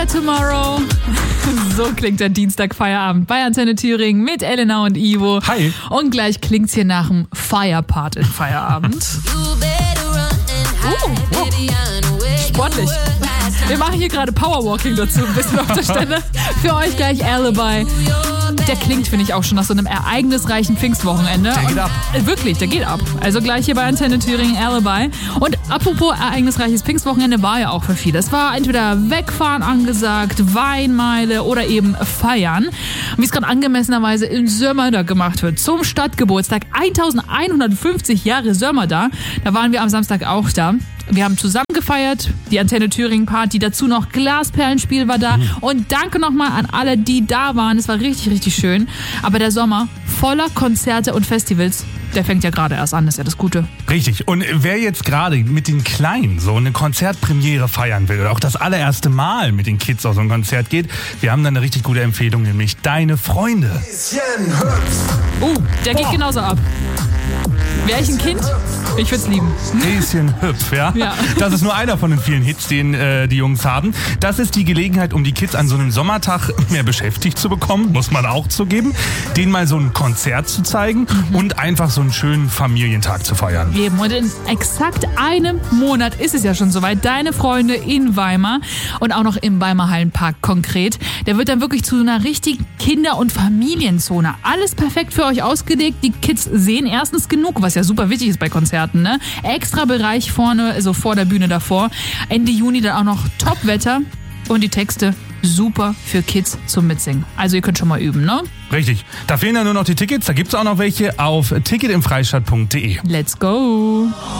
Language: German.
Better Tomorrow. So klingt der Dienstag-Feierabend bei Antenne Thüringen mit Elena und Ivo. Hi. Und gleich klingt's hier nach dem Feierpart in Feierabend. Sportlich. Wir machen hier gerade Powerwalking dazu, ein bisschen auf der Stelle. Für euch gleich Alibi. Der klingt, finde ich, auch schon nach so einem ereignisreichen Pfingstwochenende. Der geht ab. Wirklich, der geht ab. Also gleich hier bei Antenne Thüringen Alibi. Und apropos ereignisreiches Pfingstwochenende war ja auch für viele. Es war entweder Wegfahren angesagt, Weinmeile oder eben Feiern. Wie es gerade angemessenerweise in Sömmerda gemacht wird. Zum Stadtgeburtstag 1150 Jahre Sömmerda. Da waren wir am Samstag auch da. Wir haben zusammen gefeiert, die Antenne Thüringen Party, dazu noch Glasperlenspiel war da und danke nochmal an alle, die da waren, es war richtig, richtig schön, aber der Sommer voller Konzerte und Festivals, der fängt ja gerade erst an, das ist ja das Gute. Richtig, und wer jetzt gerade mit den Kleinen so eine Konzertpremiere feiern will oder auch das allererste Mal mit den Kids auf so ein Konzert geht, wir haben da eine richtig gute Empfehlung, nämlich Deine Freunde. Der geht genauso ab. Wäre ich ein Kind? Ich würde es lieben. Häschen hüpf, ja? Ja. Das ist nur einer von den vielen Hits, den die Jungs haben. Das ist die Gelegenheit, um die Kids an so einem Sommertag mehr beschäftigt zu bekommen, muss man auch zugeben. Denen mal so ein Konzert zu zeigen und einfach so einen schönen Familientag zu feiern. Eben, und in exakt einem Monat ist es ja schon soweit. Deine Freunde in Weimar und auch noch im Weimar Hallenpark konkret. Der wird dann wirklich zu einer richtigen Kinder- und Familienzone. Alles perfekt für euch ausgelegt. Die Kids sehen erstens genug, was ja super wichtig ist bei Konzerten. Ne? Extra Bereich vorne, also vor der Bühne davor. Ende Juni dann auch noch Top-Wetter und die Texte super für Kids zum Mitsingen. Also ihr könnt schon mal üben, ne? Richtig. Da fehlen ja nur noch die Tickets. Da gibt es auch noch welche auf ticketimfreistadt.de. Let's go!